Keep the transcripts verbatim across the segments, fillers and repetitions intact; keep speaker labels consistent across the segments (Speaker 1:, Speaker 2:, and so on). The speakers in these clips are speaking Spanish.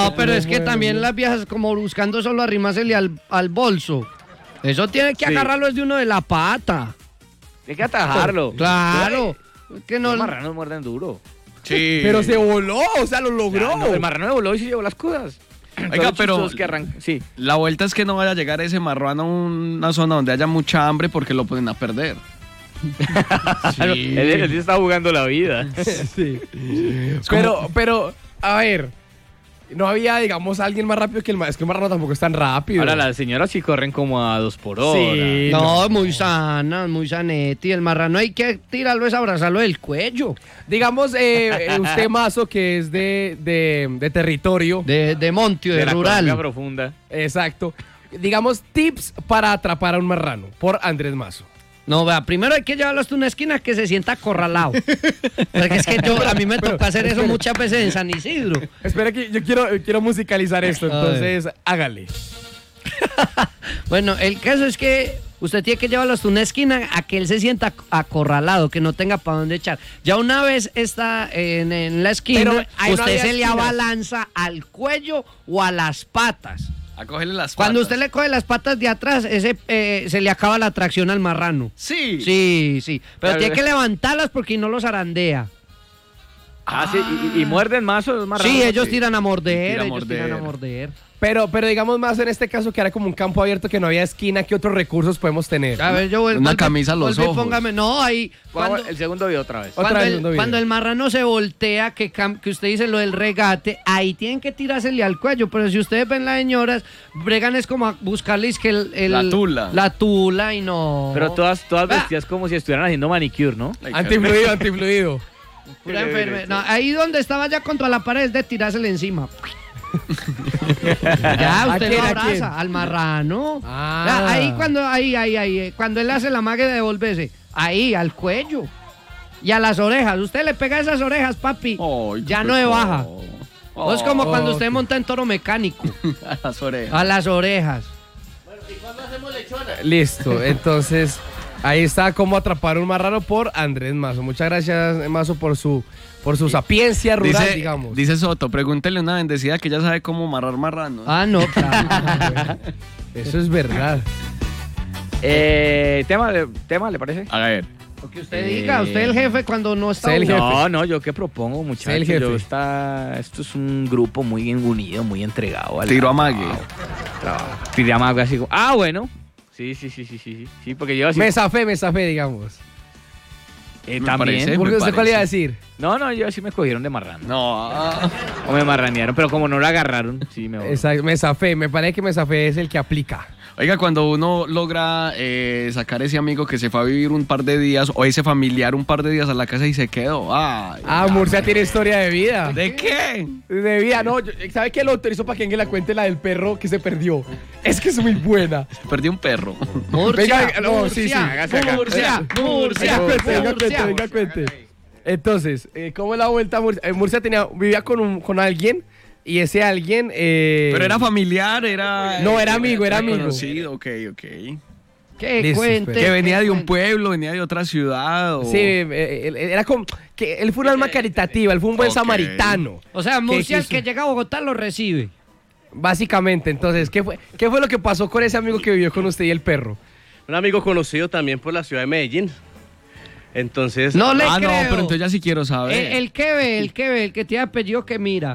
Speaker 1: No, pero es que también las viejas como buscando solo arrimársele al, al bolso. Eso tiene que
Speaker 2: Sí.
Speaker 1: agarrarlo desde uno de la pata.
Speaker 2: Hay que atajarlo.
Speaker 1: Claro. Que no...
Speaker 2: Los marranos muerden duro.
Speaker 3: Sí.
Speaker 4: Pero se voló, o sea, lo logró.
Speaker 2: Ya, no, el marrano se voló y se llevó las cosas.
Speaker 3: Oiga,
Speaker 2: Solo
Speaker 3: pero
Speaker 2: chistosos que arran- sí.
Speaker 3: la vuelta es que no vaya a llegar ese marrano a una zona donde haya mucha hambre porque lo pueden a perder.
Speaker 2: Él, él sí está jugando la vida.
Speaker 4: Sí. Pero, pero, a ver, no había, digamos, alguien más rápido que el marrano. Es que el marrano tampoco es tan rápido.
Speaker 2: Ahora las señoras sí corren como a dos por hora.
Speaker 4: Sí.
Speaker 1: No, muy sana, muy sanetti. El marrano hay que tirarlo, es abrazarlo del cuello.
Speaker 4: Digamos, eh, eh, usted, Mazo, que es de, de, de territorio.
Speaker 1: De, de Montio, de,
Speaker 2: De la
Speaker 1: rural.
Speaker 2: Colombia profunda.
Speaker 4: Exacto. Digamos, tips para atrapar a un marrano, por Andrés Mazo.
Speaker 1: No, vea, primero hay que llevarlo hasta una esquina que se sienta acorralado. Porque es que yo, a mí me
Speaker 4: Pero,
Speaker 1: toca hacer eso
Speaker 4: espere.
Speaker 1: muchas veces en San Isidro.
Speaker 4: Espera que yo quiero, quiero musicalizar esto,
Speaker 1: A ver.
Speaker 4: entonces hágale.
Speaker 1: Bueno, el caso es que usted tiene que llevarlo hasta una esquina a que él se sienta acorralado, que no tenga para dónde echar. Ya una vez está en, en la esquina,
Speaker 4: Pero ahí no
Speaker 1: usted
Speaker 4: había
Speaker 1: se le
Speaker 4: esquinas.
Speaker 1: abalanza al cuello o a las patas.
Speaker 3: A cogerle las
Speaker 1: Cuando
Speaker 3: patas.
Speaker 1: usted le coge las patas de atrás, ese eh, se le acaba la tracción al marrano.
Speaker 3: Sí.
Speaker 1: Sí, sí. Pero
Speaker 2: Claro.
Speaker 1: tiene que levantarlas porque no los zarandea.
Speaker 2: Ah, sí, y, y- y muerden más o los marranos.
Speaker 1: Sí, ellos
Speaker 2: Sí.
Speaker 1: tiran a morder,
Speaker 3: Tira a
Speaker 1: ellos
Speaker 3: morder.
Speaker 1: tiran a morder.
Speaker 4: Pero, pero digamos más en este caso que era como un campo abierto que no había esquina, ¿qué otros recursos podemos tener?
Speaker 1: A ver, yo vuelvo.
Speaker 3: Una
Speaker 1: vuelve-
Speaker 3: camisa a los
Speaker 1: vuelve y
Speaker 3: ojos.
Speaker 1: póngame. No, ahí.
Speaker 2: Vamos,
Speaker 1: Cuando,
Speaker 2: el segundo video otra vez.
Speaker 4: Otra
Speaker 1: cuando
Speaker 4: vez,
Speaker 1: el,
Speaker 4: segundo video.
Speaker 1: cuando el marrano se voltea, que, cam- que usted dice lo del regate, ahí tienen que tirársele al cuello. Pero si ustedes ven las señoras, bregan es como a buscarles que el, el-
Speaker 3: La tula.
Speaker 1: La tula y no.
Speaker 2: Pero todas, todas
Speaker 1: Ah.
Speaker 2: vestidas como si estuvieran haciendo manicure, ¿no?
Speaker 3: Ay,
Speaker 4: Antifluido, antifluido.
Speaker 1: Pura enferme- no, ahí donde estaba ya contra la pared es de tirársele encima. Ya,
Speaker 4: ¿A
Speaker 1: usted
Speaker 4: quién,
Speaker 1: lo
Speaker 4: a quién?
Speaker 1: abraza al marrano.
Speaker 4: Ah.
Speaker 1: Ya, ahí cuando, ahí, ahí, ahí, eh, cuando él hace la magia de devolverse, ahí, al cuello. Y a las orejas. Usted le pega esas orejas, papi.
Speaker 3: Ay,
Speaker 1: ya
Speaker 3: qué
Speaker 1: no se baja.
Speaker 3: pecado.
Speaker 1: No es como cuando
Speaker 4: Oh,
Speaker 1: usted
Speaker 4: ok.
Speaker 1: monta en toro mecánico.
Speaker 3: A las orejas.
Speaker 1: A las orejas.
Speaker 4: Listo, entonces ahí está cómo atrapar un marrano por Andrés Mazo. Muchas gracias, Mazo, por su por su sapiencia rural,
Speaker 3: Dice,
Speaker 4: digamos.
Speaker 3: dice Soto, pregúntele a una bendecida que ya sabe cómo amarrar marranos.
Speaker 1: Ah, no, claro.
Speaker 4: Eso es verdad.
Speaker 2: Eh, tema, de- tema, ¿le parece?
Speaker 3: A ver.
Speaker 1: Lo que usted diga, usted es el jefe cuando no está
Speaker 4: Sé el
Speaker 1: uno.
Speaker 4: jefe.
Speaker 2: No, no, yo qué propongo,
Speaker 4: Sé el
Speaker 2: muchachos.
Speaker 4: jefe.
Speaker 2: Yo está, esto es un grupo muy unido, muy entregado. al-
Speaker 3: Tiro a
Speaker 2: al
Speaker 3: mague.
Speaker 2: trabajo, trabajo. Tiro a mague, así como, ah, bueno. Sí, sí, sí, sí, sí, sí, sí, porque yo así.
Speaker 4: Me zafé, me zafé, digamos.
Speaker 2: eh,
Speaker 3: me
Speaker 2: también.
Speaker 3: parece.
Speaker 4: ¿Por qué
Speaker 3: me
Speaker 4: usted cuál iba a
Speaker 3: parece.
Speaker 4: decir?
Speaker 2: No, no, yo así me cogieron de marrano.
Speaker 3: No. ah.
Speaker 2: O me marranearon, pero como no la agarraron, sí me voy.
Speaker 4: Exacto, me zafé, me parece que me zafé es el que aplica.
Speaker 3: Oiga, cuando uno logra eh, sacar ese amigo que se fue a vivir un par de días o ese familiar un par de días a la casa y se quedó. Ay,
Speaker 4: Ah, Murcia tiene historia de vida.
Speaker 3: ¿de qué?
Speaker 4: De vida, no. yo- ¿Sabe qué lo autorizó para que alguien la cuente la del perro que se perdió? Es que es muy buena.
Speaker 3: Perdí un perro.
Speaker 1: Murcia,
Speaker 4: Venga, venga, no, sí, sí.
Speaker 1: Murcia,
Speaker 2: Hágase acá.
Speaker 1: Murcia, Murcia,
Speaker 4: Venga, cuente, venga, cuente,
Speaker 1: Murcia.
Speaker 4: venga, cuente. Entonces, eh, ¿cómo es la vuelta a Murcia? Eh, Murcia tenía, vivía con, un, con alguien y ese alguien... eh,
Speaker 3: Pero era familiar, era...
Speaker 4: No, era amigo, era amigo.
Speaker 3: conocido, ok, ok.
Speaker 1: Que
Speaker 4: Listo,
Speaker 1: cuente.
Speaker 4: espera.
Speaker 3: Que venía de un
Speaker 1: cuente.
Speaker 3: pueblo, venía de otra ciudad o...
Speaker 4: Sí, eh, él- era como... que él fue un alma caritativa, él fue un buen
Speaker 3: Ok.
Speaker 4: samaritano.
Speaker 1: O sea, Murcia, el
Speaker 4: quiso?
Speaker 1: que llega a Bogotá lo recibe.
Speaker 4: Básicamente, entonces, ¿qué fue, ¿qué fue lo que pasó con ese amigo que vivió con usted y el perro?
Speaker 5: Un amigo conocido también por la ciudad de Medellín. Entonces,
Speaker 1: No le
Speaker 3: Ah, no,
Speaker 1: creo.
Speaker 3: pero entonces ya sí quiero saber.
Speaker 1: El, el que ve, el que ve, el que tiene apellido que mira.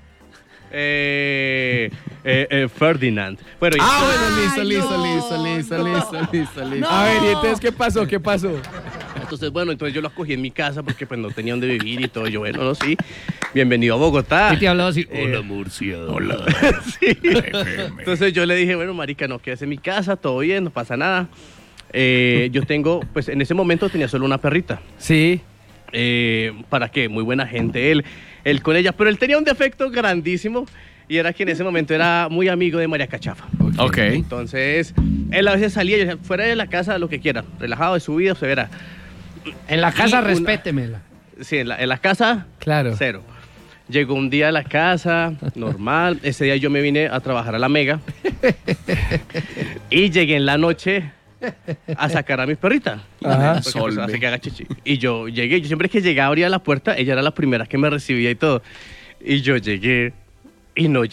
Speaker 5: eh, eh, eh, Ferdinand. Bueno, y
Speaker 3: Ah,
Speaker 5: entonces-
Speaker 3: bueno, listo,
Speaker 1: Ay,
Speaker 3: listo,
Speaker 1: no,
Speaker 3: listo, listo,
Speaker 1: no.
Speaker 3: listo, listo, listo.
Speaker 4: A ver, ¿y entonces qué pasó? ¿Qué pasó?
Speaker 5: entonces, bueno, entonces yo lo acogí en mi casa porque pues no tenía dónde vivir y todo. Yo, bueno, no, sí. Bienvenido a Bogotá.
Speaker 1: Y te hablaba así.
Speaker 5: Eh,
Speaker 1: Hola,
Speaker 5: Murcia. Hola. Sí. Entonces yo le dije, bueno, marica, no, quédese en mi casa, todo bien, no pasa nada. Eh, yo tengo, pues en ese momento tenía solo una perrita.
Speaker 4: Sí.
Speaker 5: Eh, ¿Para qué? Muy buena gente él, él con ella, pero él tenía un defecto grandísimo y era que en ese momento era muy amigo de María Cachafa.
Speaker 3: Ok.
Speaker 5: Entonces, él a veces salía, yo decía, fuera de la casa, lo que quiera, relajado de su vida, se verá.
Speaker 1: En la casa,
Speaker 5: Y una-
Speaker 1: respétemela.
Speaker 5: Sí, en la, en la casa,
Speaker 4: Claro.
Speaker 5: cero. Llegó un día a la casa, normal. Ese día yo me vine a trabajar a la Mega. Y llegué en la noche a sacar a mi perrita.
Speaker 4: Ajá.
Speaker 5: Porque, pues,
Speaker 3: Solve.
Speaker 5: hace que haga chichi. Y yo llegué, yo siempre que llegaba abría la puerta, ella era la primera que me recibía y todo. Y yo llegué y no,